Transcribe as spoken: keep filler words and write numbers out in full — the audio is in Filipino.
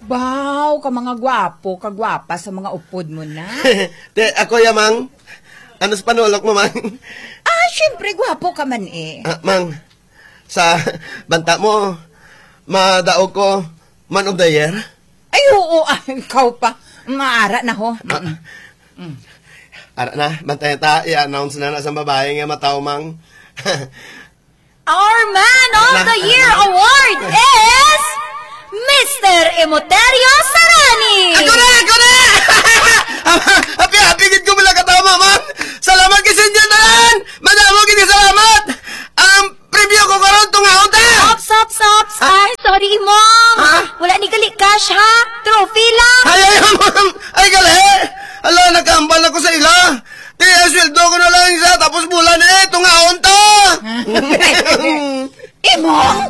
Baw, ka mga gwapo, kagwapa sa mga upod mo na. Te, ako ya, Mang. Ano sa panulok mo, Mang? Ah, syempre, gwapo ka man eh. Ah, Mang, sa banta mo, madao ko man of the year? Ay, oo, ah, ikaw pa. Maara na ho. Ah, mm. Ara na, bantay ta, i-announce na na sa babae nga mataw, Mang. Our Man of the Year Award is Mister Emoterio Sarani! Ako na! Ako na! Happy, happy gid ko mula katama, Mang! Salamat kasi dyan na lang! Madamo gid salamat! Ang preview ko karon tungaon ta! Stop, stop, stop! Ay, sorry, Mom! Ha? Wala ni gali cash, ha? Trophy lang! Ay, ay, Mang! Ay, gali! Ala, nagkaambal ako sa ila! Kaya sweldo ko na lang isa, tapos bulan eh, tungaon ta! Imong!